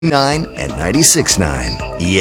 9 and 96.9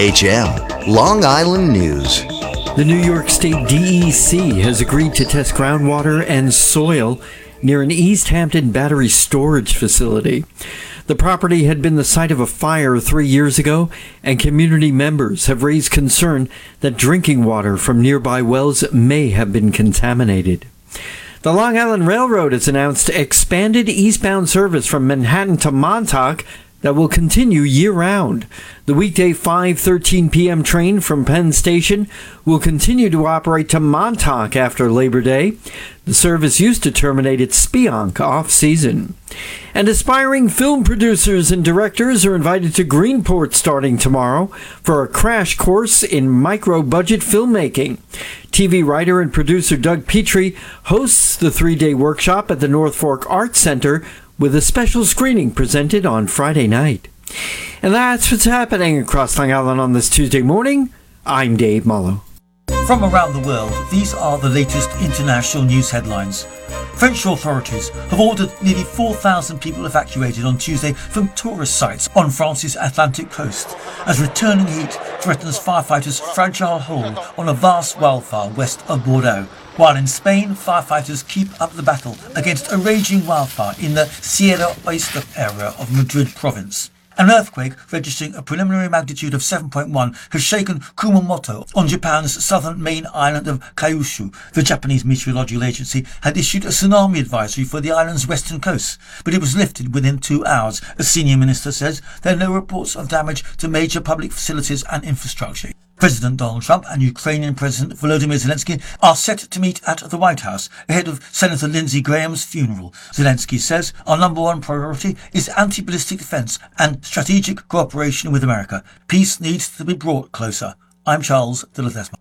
EHM, Long Island News. The New York State DEC has agreed to test groundwater and soil near an East Hampton battery storage facility. The property had been the site of a fire 3 years ago, and community members have raised concern that drinking water from nearby wells may have been contaminated. The Long Island Railroad has announced expanded eastbound service from Manhattan to Montauk that will continue year-round. The weekday 5:13 p.m. train from Penn Station will continue to operate to Montauk after Labor Day. The service used to terminate at Spionk off-season. And aspiring film producers and directors are invited to Greenport starting tomorrow for a crash course in micro-budget filmmaking. TV writer and producer Doug Petrie hosts the 3-day workshop at the North Fork Arts Center with a special screening presented on Friday night. And that's what's happening across Long Island on this Tuesday morning. I'm Dave Mullo. From around the world, these are the latest international news headlines. French authorities have ordered nearly 4,000 people evacuated on Tuesday from tourist sites on France's Atlantic coast as returning heat threatens firefighters' fragile hold on a vast wildfire west of Bordeaux. While in Spain, firefighters keep up the battle against a raging wildfire in the Sierra Oyster area of Madrid province. An earthquake registering a preliminary magnitude of 7.1 has shaken Kumamoto on Japan's southern main island of Kyushu. The Japanese Meteorological Agency had issued a tsunami advisory for the island's western coast, but it was lifted within 2 hours. A senior minister says there are no reports of damage to major public facilities and infrastructure. President Donald Trump and Ukrainian President Volodymyr Zelensky are set to meet at the White House ahead of Senator Lindsey Graham's funeral. Zelensky says our number one priority is anti-ballistic defense and strategic cooperation with America. Peace needs to be brought closer. I'm Charles de Ledesma.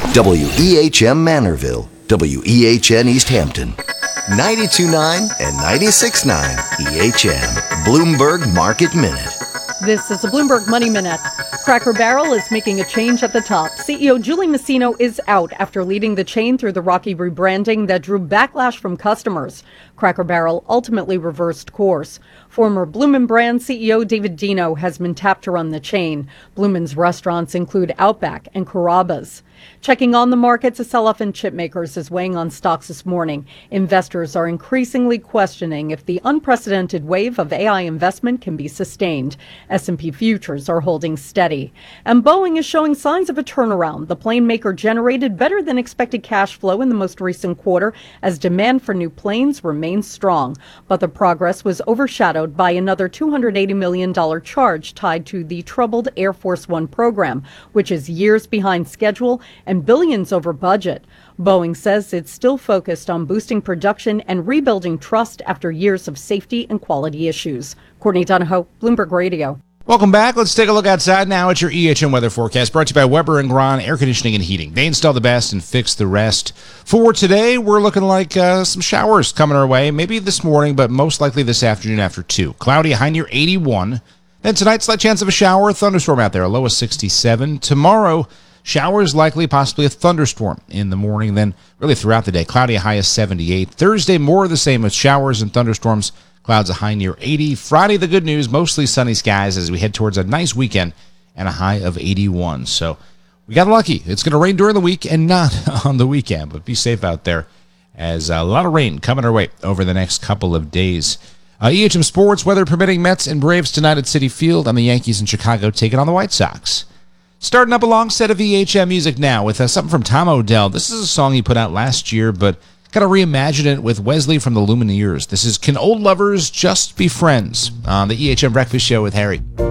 WEHM Manorville, WEHN East Hampton, 92.9 and 96.9 EHM, Bloomberg Market Minute. This is the Bloomberg Money Minute. Cracker Barrel is making a change at the top. CEO Julie Masino is out after leading the chain through the rocky rebranding that drew backlash from customers. Cracker Barrel ultimately reversed course. Former Bloomin' Brands CEO David Dino has been tapped to run the chain. Bloomin's restaurants include Outback and Carrabba's. Checking on the markets, a sell-off in chip makers is weighing on stocks this morning. Investors are increasingly questioning if the unprecedented wave of AI investment can be sustained. S&P futures are holding steady. And Boeing is showing signs of a turnaround. The plane maker generated better than expected cash flow in the most recent quarter as demand for new planes remains strong. But the progress was overshadowed by another $280 million charge tied to the troubled Air Force One program, which is years behind schedule and billions over budget. Boeing says it's still focused on boosting production and rebuilding trust after years of safety and quality issues. Courtney Donahoe, Bloomberg Radio. Welcome back. Let's take a look outside now at your EHM weather forecast, brought to you by Weber & Gron Air Conditioning and Heating. They install the best and fix the rest. For today, we're looking like some showers coming our way, maybe this morning, but most likely this afternoon after 2. Cloudy, high near 81. Then tonight, slight chance of a shower, thunderstorm out there, a low of 67. Tomorrow, showers likely, possibly a thunderstorm in the morning, then really throughout the day. Cloudy, a high of 78. Thursday, more of the same with showers and thunderstorms. Clouds a high near 80. Friday, the good news, mostly sunny skies as we head towards a nice weekend and a high of 81. So we got lucky. It's going to rain during the week and not on the weekend, but be safe out there as a lot of rain coming our way over the next couple of days. EHM Sports, weather permitting, Mets and Braves tonight at Citi Field, and the Yankees in Chicago taking on the White Sox. Starting up a long set of EHM music now with something from Tom Odell. This is a song he put out last year, but got to reimagine it with Wesley from the Lumineers. This is Can Old Lovers Just Be Friends on the EHM Breakfast Show with Harry.